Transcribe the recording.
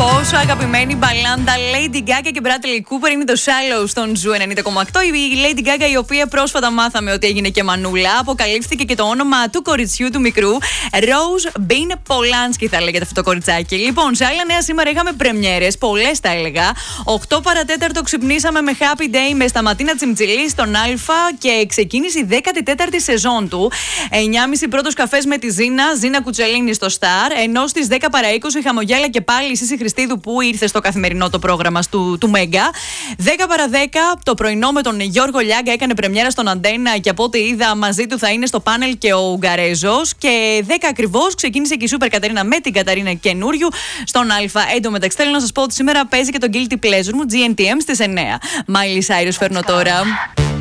Πόσο αγαπημένη μπαλάντα Lady Gaga και Bradley Cooper είναι το Shallow στον Ζου 90,8. Η Lady Gaga, η οποία πρόσφατα μάθαμε ότι έγινε και μανούλα, αποκαλύφθηκε και το όνομα του κοριτσιού του μικρού. Rose Bean Polanski θα λέγεται αυτό το κοριτσάκι. Λοιπόν, σε άλλα νέα σήμερα είχαμε πρεμιέρες, πολλές τα έλεγα. 8 παρατέταρτο ξυπνήσαμε με Happy Day με Σταματίνα Τσιμτσιλή στον Α και ξεκίνησε η 14η σεζόν του. 9.30 πρώτος καφές με τη Ζήνα Κουτσελίνη στο Star. Ενώ στις 10 παρά 20 χαμογέλα και πάλι η Σύση Χριστίδου που ήρθε στο καθημερινό το πρόγραμμα του Μέγκα. 10 παρά 10 το πρωινό με τον Γιώργο Λιάγκα έκανε πρεμιέρα στον Αντένα και από ό,τι είδα μαζί του θα είναι στο πάνελ και ο Ουγγαρέζος. Και 10 ακριβώς ξεκίνησε και η Σούπερ Καταρίνα με την Καταρίνα Καινούριου στον Α. Εν τω μεταξύ θέλω να σας πω ότι σήμερα παίζει και το Guilty Pleasure μου GNTM στις 9. Miley Cyrus φέρνω τώρα.